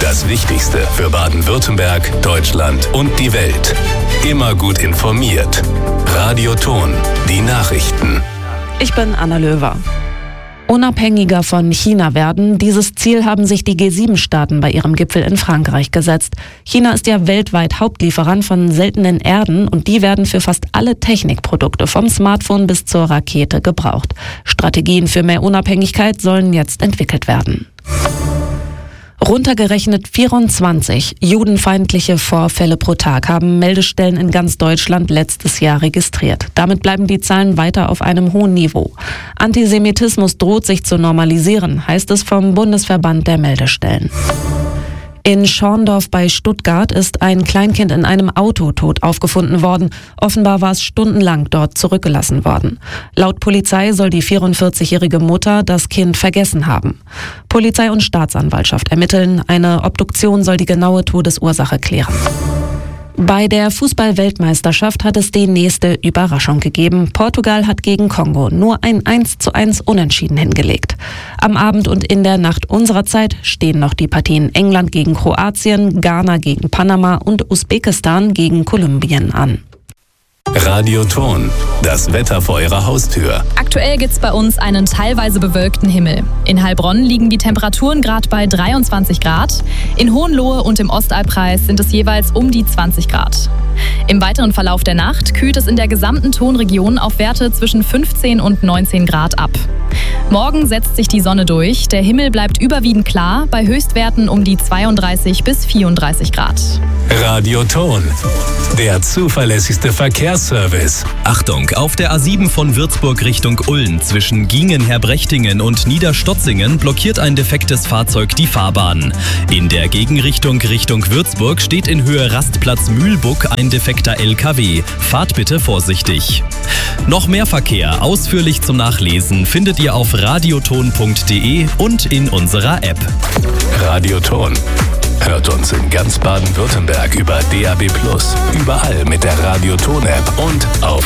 Das Wichtigste für Baden-Württemberg, Deutschland und die Welt. Immer gut informiert. Radio Thon, die Nachrichten. Ich bin Anna Löwer. Unabhängiger von China werden, dieses Ziel haben sich die G7-Staaten bei ihrem Gipfel in Frankreich gesetzt. China ist ja weltweit Hauptlieferant von seltenen Erden und die werden für fast alle Technikprodukte, vom Smartphone bis zur Rakete, gebraucht. Strategien für mehr Unabhängigkeit sollen jetzt entwickelt werden. Runtergerechnet 24 judenfeindliche Vorfälle pro Tag haben Meldestellen in ganz Deutschland letztes Jahr registriert. Damit bleiben die Zahlen weiter auf einem hohen Niveau. Antisemitismus droht sich zu normalisieren, heißt es vom Bundesverband der Meldestellen. In Schorndorf bei Stuttgart ist ein Kleinkind in einem Auto tot aufgefunden worden. Offenbar war es stundenlang dort zurückgelassen worden. Laut Polizei soll die 44-jährige Mutter das Kind vergessen haben. Polizei und Staatsanwaltschaft ermitteln. Eine Obduktion soll die genaue Todesursache klären. Bei der Fußball-Weltmeisterschaft hat es die nächste Überraschung gegeben. Portugal hat gegen Kongo nur ein 1:1 Unentschieden hingelegt. Am Abend und in der Nacht unserer Zeit stehen noch die Partien England gegen Kroatien, Ghana gegen Panama und Usbekistan gegen Kolumbien an. Radio Thon, das Wetter vor Ihrer Haustür. Aktuell gibt's bei uns einen teilweise bewölkten Himmel. In Heilbronn liegen die Temperaturen gerade bei 23 Grad. In Hohenlohe und im Ostalbkreis sind es jeweils um die 20 Grad. Im weiteren Verlauf der Nacht kühlt es in der gesamten Thonregion auf Werte zwischen 15 und 19 Grad ab. Morgen setzt sich die Sonne durch. Der Himmel bleibt überwiegend klar, bei Höchstwerten um die 32 bis 34 Grad. Radio Thon, der zuverlässigste Verkehrsservice. Achtung, auf der A7 von Würzburg Richtung Ulm zwischen Gingen-Herbrechtingen und Niederstotzingen blockiert ein defektes Fahrzeug die Fahrbahn. In der Gegenrichtung Richtung Würzburg steht in Höhe Rastplatz Mühlbuck ein defekter LKW. Fahrt bitte vorsichtig. Noch mehr Verkehr ausführlich zum Nachlesen findet ihr auf radiothon.de und in unserer App. Radio Thon. Hört uns in ganz Baden-Württemberg über DAB+, überall mit der Radio Thon App und auf